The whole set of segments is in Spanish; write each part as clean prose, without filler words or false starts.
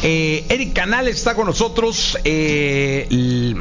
Eric Canales está con nosotros, el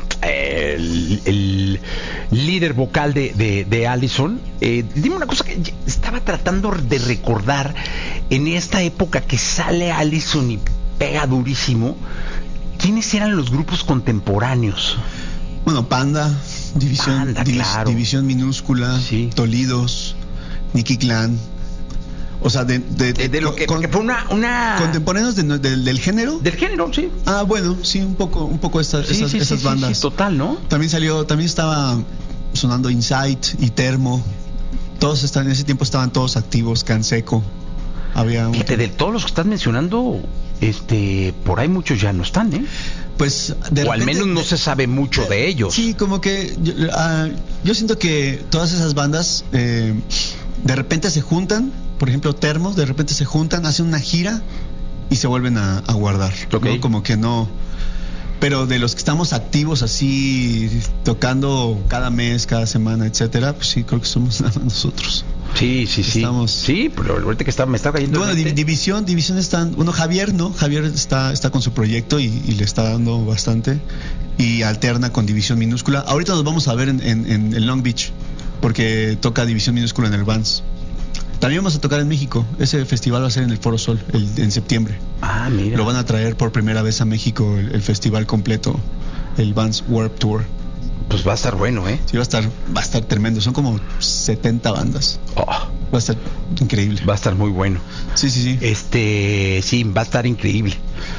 líder vocal de Allison. Dime una cosa que estaba tratando de recordar en esta época que sale Allison y pega durísimo. ¿Quiénes eran los grupos contemporáneos? Bueno, Panda, claro. División Minúscula, sí. Tolidos, Nicky Clan. O sea, de lo que fue una contemporáneos del género. Del género, sí. Ah, bueno, sí, un poco esas bandas. Sí, total, ¿no? También estaba sonando Insight y Termo. En ese tiempo estaban todos activos, Canseco. Fíjate, de todos los que estás mencionando, por ahí muchos ya no están, ¿eh? Pues o al menos no se sabe mucho de ellos. Sí, como que yo siento que todas esas bandas de repente se juntan. Por ejemplo, Termos, de repente se juntan, hacen una gira y se vuelven a guardar, okay. ¿no? Como que no. Pero de los que estamos activos así, tocando cada mes, cada semana, etcétera, pues sí, creo que somos nosotros. Sí. Sí, pero ahorita que me está cayendo. Bueno, División están. Bueno, Javier está con su proyecto y le está dando bastante. Y alterna con División Minúscula. Ahorita nos vamos a ver en Long Beach, porque toca División Minúscula en el Vans. También vamos a tocar en México. Ese festival va a ser en el Foro Sol en septiembre. Ah, mira. Lo van a traer por primera vez a México el festival completo, el Vans Warped Tour. Pues va a estar bueno, ¿eh? Sí, va a estar tremendo. Son como 70 bandas. Oh. Va a estar increíble. Va a estar muy bueno. Sí. Sí, va a estar increíble.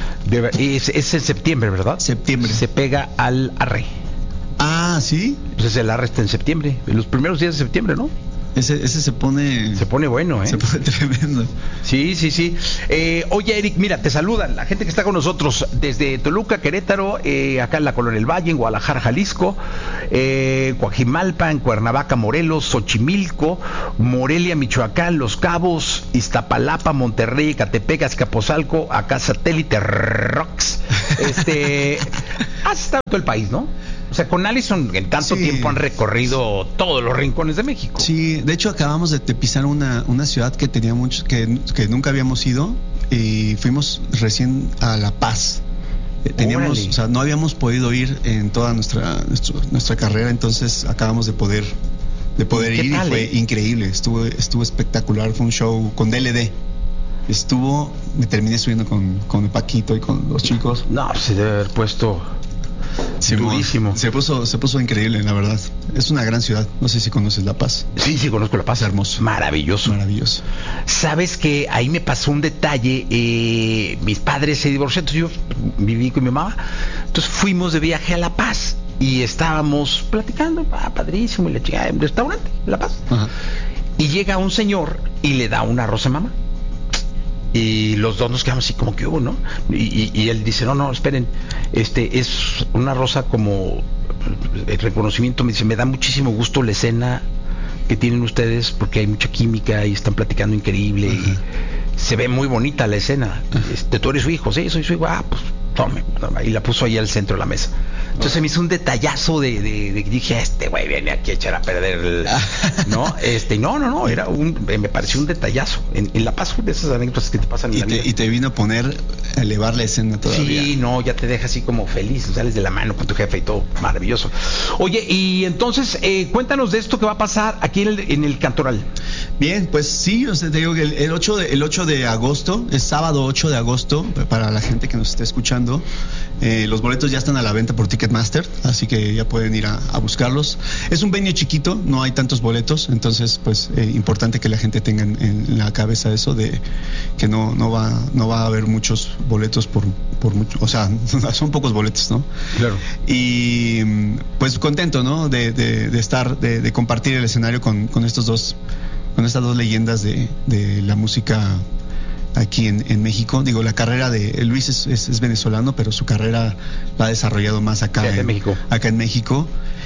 Es en septiembre, ¿verdad? Septiembre. Se pega al Arre. Ah, ¿sí? Pues el Arre está en septiembre, en los primeros días de septiembre, ¿no? Ese se pone bueno, ¿eh? Se pone tremendo. Sí. Oye, Eric, mira, te saludan la gente que está con nosotros desde Toluca, Querétaro, acá en la Colonia del Valle, en Guadalajara, Jalisco, Coajimalpa, en Cuernavaca, Morelos, Xochimilco, Morelia, Michoacán, Los Cabos, Iztapalapa, Monterrey, Ecatepec, Azcapotzalco, acá Satélite Rocks. Has estado en todo el país, ¿no? O sea, con Allison en tanto tiempo han recorrido todos los rincones de México. Sí, de hecho acabamos de pisar una ciudad que tenía muchos que nunca habíamos ido, y fuimos recién a La Paz. O sea, no habíamos podido ir en toda nuestra carrera, entonces acabamos de poder ir y fue increíble, estuvo espectacular, fue un show con DLD. Me terminé subiendo con Paquito y con los chicos. No, se debe haber puesto durísimo. Se puso increíble, la verdad. Es una gran ciudad. No sé si conoces La Paz. Sí, conozco La Paz. Hermoso. Maravilloso. Sabes que ahí me pasó un detalle. Mis padres se divorciaron, entonces yo viví con mi mamá. Entonces fuimos de viaje a La Paz y estábamos platicando, padrísimo, y le llegaba un restaurante, La Paz. Ajá. Y llega un señor y le da una rosa a mamá. Y los dos nos quedamos así como que hubo, ¿no? Y él dice, no, esperen, es una rosa como el reconocimiento. Me dice, me da muchísimo gusto la escena que tienen ustedes, porque hay mucha química y están platicando increíble. Uh-huh. Y se ve muy bonita la escena. Tú eres su hijo. Sí, soy su hijo. Pues tome. Y la puso ahí al centro de la mesa. Entonces se me hizo un detallazo de que dije, güey viene aquí a echar a perder ¿no? No, me pareció un detallazo. En La Paz, de esas anécdotas que te pasan en la vida. Y te vino a elevar la escena todavía. Sí, ya te deja así como feliz, sales de la mano con tu jefe y todo, maravilloso. Oye, y entonces, cuéntanos de esto que va a pasar aquí en el Cantoral. Bien, pues sí, te digo que el 8 de agosto, es sábado 8 de agosto, para la gente que nos esté escuchando, los boletos ya están a la venta por Ticketmaster, así que ya pueden ir a buscarlos. Es un venue chiquito, no hay tantos boletos, entonces pues importante que la gente tenga en la cabeza eso de que no va a haber muchos boletos por mucho, o sea, son pocos boletos, ¿no? Claro. Y pues contento, ¿no? De compartir el escenario con estas dos leyendas de la música aquí en México. Digo, la carrera de Luis es venezolano, pero su carrera la ha desarrollado más acá en México.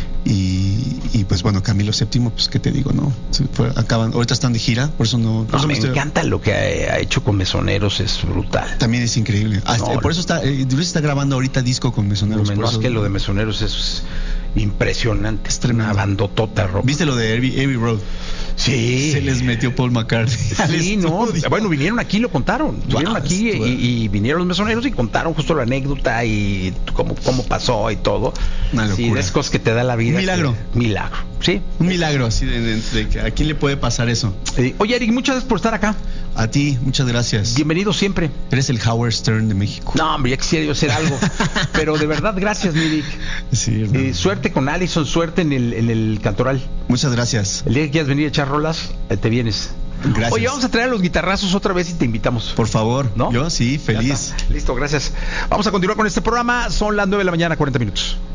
Y pues bueno, Camilo VII, pues qué te digo, ¿no? Ahorita están de gira, por eso no. Me encanta lo que ha hecho con Mesoneros, es brutal. También es increíble. Por eso Luis está grabando ahorita disco con Mesoneros. Lo menos que lo de Mesoneros es impresionante. Es tremendo. Una bandotota rock. ¿Viste lo de Abbey Road? Sí. Se les metió Paul McCartney. Sí, no. Bueno, vinieron aquí y lo contaron. Vinieron aquí y vinieron los mesoneros y contaron justo la anécdota y cómo pasó y todo. Una locura. Sí, de esas cosas que te da la vida. Un milagro. Milagro, sí. Un milagro, así de que a quién le puede pasar eso. Oye, Eric, muchas gracias por estar acá. A ti, muchas gracias. Bienvenido siempre. Eres el Howard Stern de México. No, hombre, ya quisiera yo hacer algo. Pero de verdad, gracias, mi Eric. Sí, hermano. Suerte con Allison, suerte en el Cantoral. Muchas gracias. El día que quieras venir a echar rolas, te vienes. Gracias. Oye, vamos a traer a los guitarrazos otra vez y te invitamos. Por favor, ¿no? Yo sí, feliz. Listo, gracias. Vamos a continuar con este programa. Son las 9 de la mañana, 40 minutos.